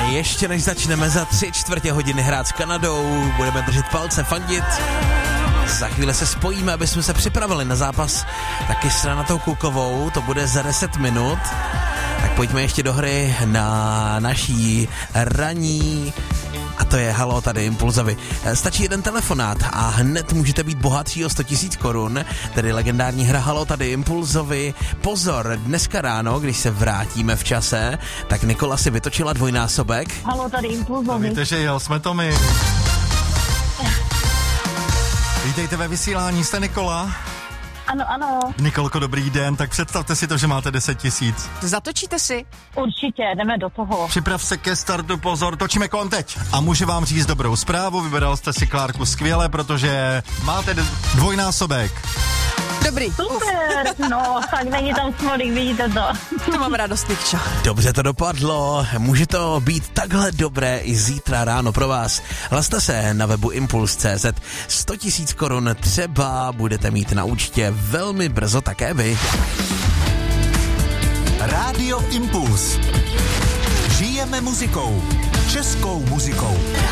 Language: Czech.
ještě než začneme za 3/4 hodiny hrát s Kanadou, budeme držet palce, fandit. Za chvíli se spojíme, aby jsme se připravili na zápas taky s Renatou Kukovou, to bude za 10 minut. Tak pojďme ještě do hry na naší ranní, a to je Halo tady Impulzovi. Stačí jeden telefonát a hned můžete být bohatší o 100 000 korun, tedy legendární hra Halo tady Impulzovi. Pozor, dneska ráno, když se vrátíme v čase, tak Nikola si vytočila dvojnásobek. Halo tady Impulzovi. Víte, že jo, jsme to my. Vítejte ve vysílání, jste Nikola? Ano. Nikolko, dobrý den, tak představte si to, že máte 10 000. Zatočíte si? Určitě, jdeme do toho. Připrav se ke startu, pozor, točíme kolem teď. A můžu vám říct dobrou zprávu, vyberal jste si Klárku skvěle, protože máte dvojnásobek. Dobrý. Super, no, tak není tam smolík, vidíte to. To mám radost, Nikčo. Dobře to dopadlo, může to být takhle dobré i zítra ráno pro vás. Hlaste se na webu Impuls.cz. 100 000 korun třeba budete mít na účtě velmi brzo také vy. Rádio Impuls. Žijeme muzikou. Českou muzikou.